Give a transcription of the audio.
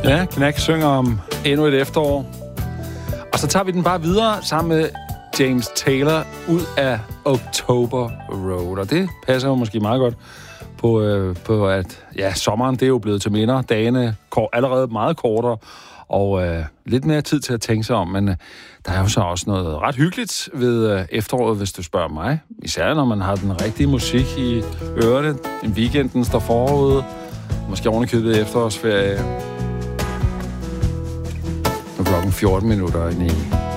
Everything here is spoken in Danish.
Ja, Knack synger om endnu et efterår. Og så tager vi den bare videre sammen med James Taylor ud af October Road. Og det passer jo måske meget godt på at sommeren det er jo blevet til minder. Dagene allerede meget kortere og lidt mere tid til at tænke sig om. Men der er jo så også noget ret hyggeligt ved efteråret, hvis du spørger mig. Især når man har den rigtige musik i ørerne. En weekenden står forude. Måske ovenikøbet efterårsferie. Nu er klokken 14 minutter i 9.